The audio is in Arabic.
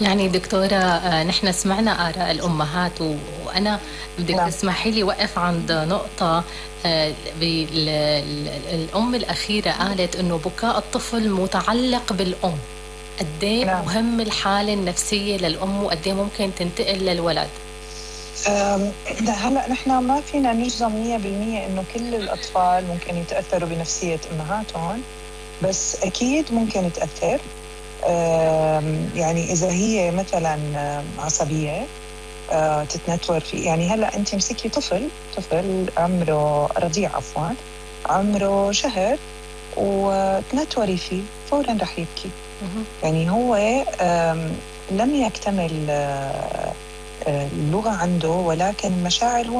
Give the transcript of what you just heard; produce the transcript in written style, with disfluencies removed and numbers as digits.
يعني دكتورة، نحن سمعنا آراء الأمهات وأنا بدك نعم. تسمحي لي وقف عند نقطة. الأم الأخيرة قالت إنه بكاء الطفل متعلق بالأم. قديه نعم. مهم الحالة النفسية للأم وقديه ممكن تنتقل للولد؟ هلا نحن ما فينا نجزم 100% انه كل الاطفال ممكن يتاثروا بنفسيه امهاتهم، بس اكيد ممكن تاثر. يعني اذا هي مثلا عصبيه، تتنتور في، يعني هلا انت مسكي طفل عمره رضيع، عفوا عمره شهر، وتنتوري فيه فورا رح يبكي. يعني هو لم يكتمل اللغة عنده، ولكن المشاعر هو